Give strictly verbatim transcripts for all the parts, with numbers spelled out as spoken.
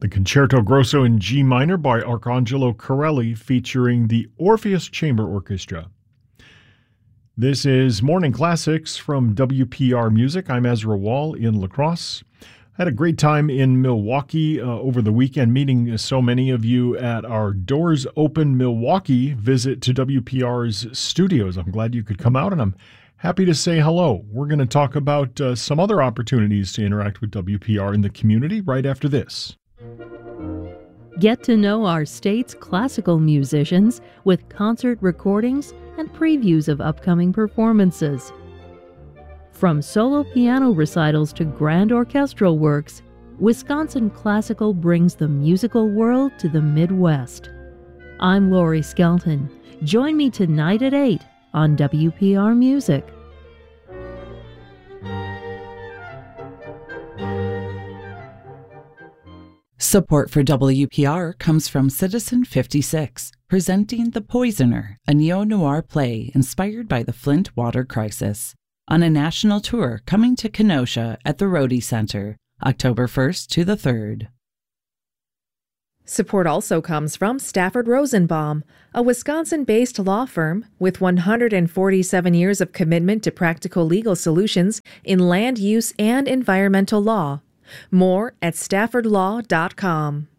the Concerto Grosso in G minor by Arcangelo Corelli featuring the Orpheus Chamber Orchestra. This is Morning Classics from W P R Music. I'm Ezra Wall in La Crosse. Had a great time in Milwaukee uh, over the weekend, meeting so many of you at our Doors Open Milwaukee visit to W P R's studios. I'm glad you could come out, and I'm happy to say hello. We're going to talk about uh, some other opportunities to interact with W P R in the community right after this. Get to know our state's classical musicians with concert recordings and previews of upcoming performances. From solo piano recitals to grand orchestral works, Wisconsin Classical brings the musical world to the Midwest. I'm Lori Skelton. Join me tonight at eight on W P R Music. Support for W P R comes from Citizen fifty-six, presenting The Poisoner, a neo-noir play inspired by the Flint water crisis, on a national tour coming to Kenosha at the Rhodey Center, October first to the third. Support also comes from Stafford Rosenbaum, a Wisconsin-based law firm with one hundred forty-seven years of commitment to practical legal solutions in land use and environmental law. More at stafford law dot com.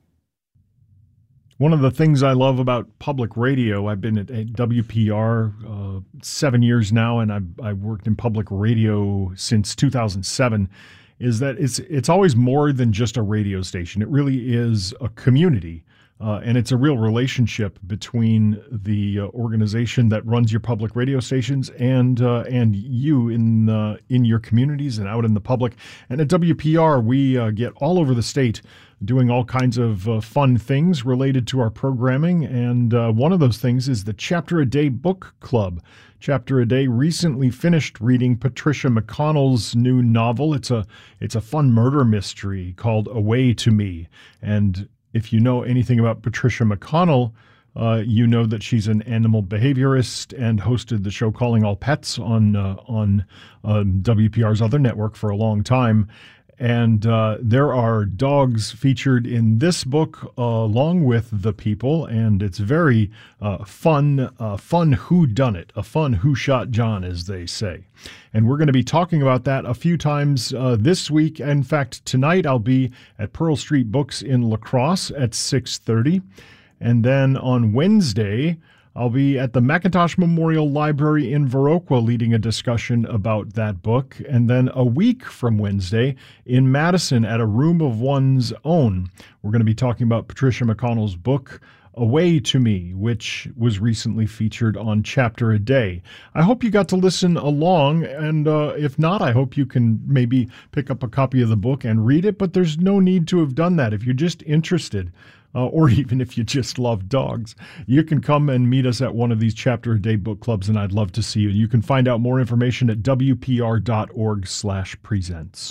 One of the things I love about public radio, I've been at, at W P R uh, seven years now, and I've, I've worked in public radio since two thousand seven, is that it's it's always more than just a radio station. It really is a community, uh, and it's a real relationship between the uh, organization that runs your public radio stations and uh, and you in uh, in your communities and out in the public. And at W P R, we uh, get all over the state doing all kinds of uh, fun things related to our programming. And uh, one of those things is the Chapter a Day Book Club. Chapter a Day recently finished reading Patricia McConnell's new novel. It's a it's a fun murder mystery called Away to Me. And if you know anything about Patricia McConnell, uh, you know that she's an animal behaviorist and hosted the show Calling All Pets on uh, on um, W P R's other network for a long time. And uh, there are dogs featured in this book uh, along with the people, and it's very uh, fun, uh, fun whodunit, a fun who shot John, as they say. And we're going to be talking about that a few times uh, this week. In fact, tonight I'll be at Pearl Street Books in La Crosse at six thirty. And then on Wednesday, I'll be at the McIntosh Memorial Library in Viroqua leading a discussion about that book. And then a week from Wednesday in Madison at A Room of One's Own, we're going to be talking about Patricia McConnell's book, Away to Me, which was recently featured on Chapter a Day. I hope you got to listen along, and uh, if not, I hope you can maybe pick up a copy of the book and read it, but there's no need to have done that. If you're just interested, Uh, or even if you just love dogs, you can come and meet us at one of these Chapter a Day book clubs, and I'd love to see you. You can find out more information at w p r dot org slash presents.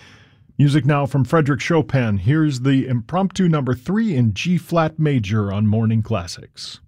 Music now from Frederick Chopin. Here's the Impromptu number three in G-flat major on Morning Classics.